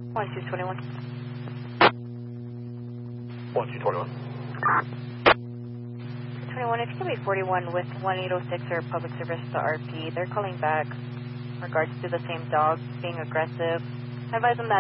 1221. 1221. 21, if you can be 41 with 1806 or public service to RP, they're calling back in regards to the same dog being aggressive. I advise them that